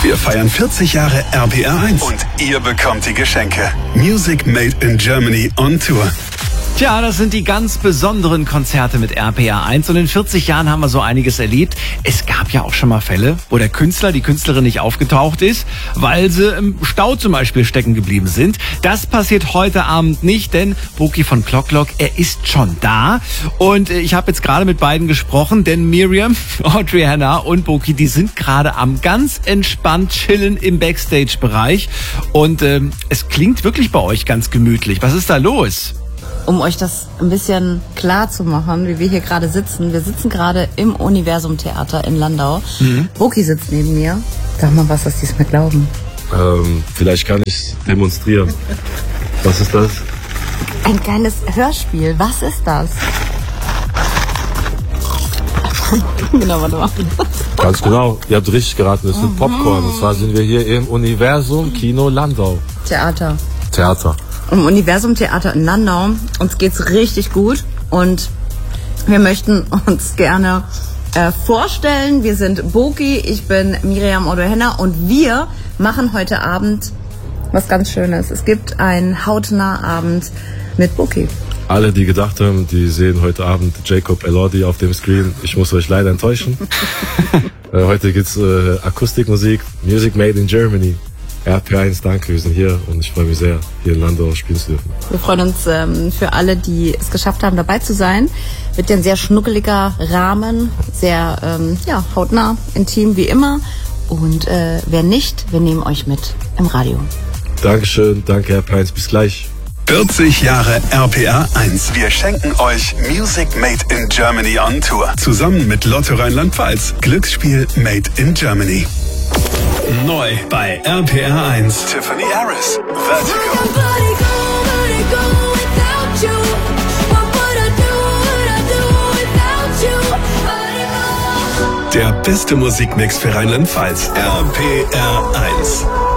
Wir feiern 40 Jahre RPR1 und ihr bekommt die Geschenke. Music Made in Germany on Tour. Tja, das sind die ganz besonderen Konzerte mit RPR1 und in 40 Jahren haben wir so einiges erlebt. Es gab ja auch schon mal Fälle, wo der Künstler, die Künstlerin nicht aufgetaucht ist, weil sie im Stau zum Beispiel stecken geblieben sind. Das passiert heute Abend nicht, denn Boki von Clock, er ist schon da. Und ich habe jetzt gerade mit beiden gesprochen, denn Miriam, Audrey Hannah und Boki, die sind gerade am ganz entspannt chillen im Backstage-Bereich. Und es klingt wirklich bei euch ganz gemütlich. Was ist da los? Um euch das ein bisschen klar zu machen, wie wir hier gerade sitzen. Wir sitzen gerade im Universum Theater in Landau. Boki sitzt neben mir. Sag mal was, dass die es mir glauben. Vielleicht kann ich demonstrieren. Was ist das? Ein geiles Hörspiel. Was ist das? Genau, warte mal. Ganz genau, ihr habt richtig geraten, das sind Popcorn. Und zwar sind wir hier im Universum Kino Landau. Theater. Im Universum Theater in Landau. Uns geht's richtig gut und wir möchten uns gerne vorstellen. Wir sind Boki, ich bin Miriam Audrey Hannah und wir machen heute Abend was ganz Schönes. Es gibt einen Hautnah-Abend mit Boki. Alle, die gedacht haben, die sehen heute Abend Jacob Elordi auf dem Screen. Ich muss euch leider enttäuschen. Heute gibt's Akustikmusik, Music Made in Germany. RPR1, danke, wir sind hier und ich freue mich sehr, hier in Landau spielen zu dürfen. Wir freuen uns für alle, die es geschafft haben, dabei zu sein. Wird ja ein sehr schnuckeliger Rahmen, sehr hautnah, intim wie immer. Und wer nicht, wir nehmen euch mit im Radio. Dankeschön, danke RPR1, bis gleich. 40 Jahre RPR1. Wir schenken euch Music Made in Germany on Tour. Zusammen mit Lotto Rheinland-Pfalz. Glücksspiel Made in Germany. Neu bei RPR1. Tiffany Harris, Vertigo. Der beste Musikmix für Rheinland-Pfalz. RPR1.